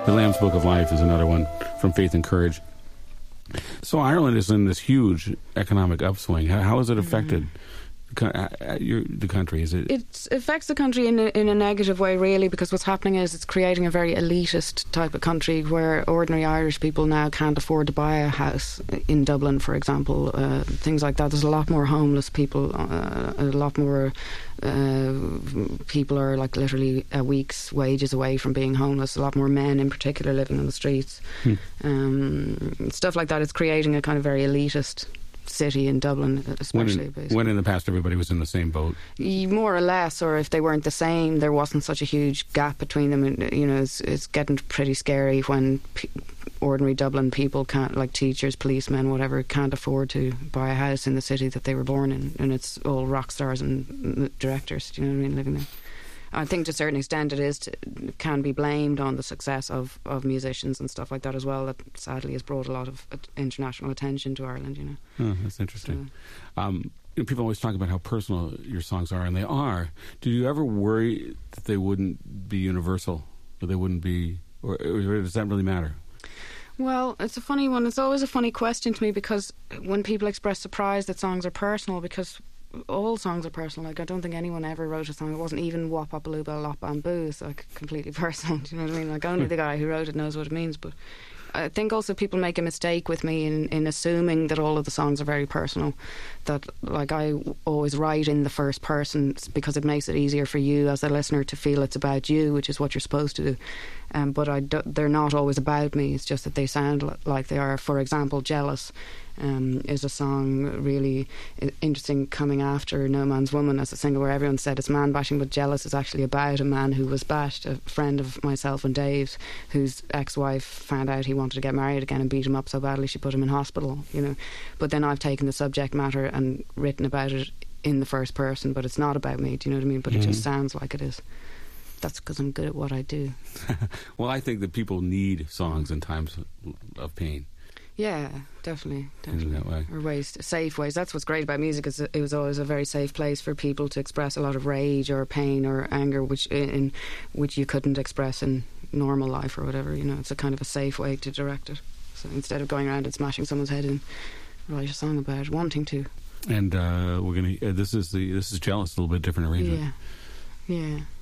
The Lamb's Book of Life is another one from Faith and Courage. So Ireland is in this huge economic upswing. How has it affected the country? Is it? It affects the country in a negative way, really, because what's happening is it's creating a very elitist type of country where ordinary Irish people now can't afford to buy a house in Dublin, for example. Things like that. There's a lot more homeless people. A lot more people are like literally a week's wages away from being homeless. A lot more men, in particular, living on the streets. Stuff like that. It's creating a kind of very elitist city in Dublin, especially. When in the past everybody was in the same boat? More or less, or if they weren't the same, there wasn't such a huge gap between them. And, you know, it's getting pretty scary when ordinary Dublin people can't, like teachers, policemen, whatever, can't afford to buy a house in the city that they were born in, and it's all rock stars and directors, do you know what I mean, living there. I think to a certain extent can be blamed on the success of musicians and stuff like that as well, that sadly has brought a lot of international attention to Ireland, you know. Oh, that's interesting. So, people always talk about how personal your songs are, and they are. Do you ever worry that they wouldn't be universal, or they wouldn't be, or does that really matter? Well, it's a funny one. It's always a funny question to me, because when people express surprise that songs are personal, because all songs are personal. Like, I don't think anyone ever wrote a song. It wasn't even Wop Bop Baloo Bell Lop Bamboo. It's like completely personal. Do you know what I mean? Like, only the guy who wrote it knows what it means. But I think also people make a mistake with me in assuming that all of the songs are very personal. That, like, I always write in the first person because it makes it easier for you as a listener to feel it's about you, which is what you're supposed to do. But they're not always about me. It's just that they sound like they are. For example, Jealous is a song really interesting, coming after No Man's Woman as a single, where everyone said it's man bashing, but Jealous is actually about a man who was bashed, a friend of myself and Dave's, whose ex-wife found out he wanted to get married again and beat him up so badly she put him in hospital, you know. But then I've taken the subject matter and written about it in the first person, but it's not about me, do you know what I mean? But it just sounds like it is. That's because I'm good at what I do. Well, I think that people need songs in times of pain. Yeah, definitely. In that way. Or ways, safe ways. That's what's great about music, is it was always a very safe place for people to express a lot of rage or pain or anger, which you couldn't express in normal life or whatever. You know, it's a kind of a safe way to direct it. So instead of going around and smashing someone's head in, write a song about it, wanting to. And we're gonna. This is Jealous, a little bit different arrangement. Yeah.